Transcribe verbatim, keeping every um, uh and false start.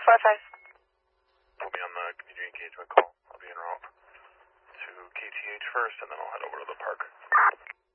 five five. We'll be on the community engagement call. I'll be en route to K T H first, and then I'll head over to the park.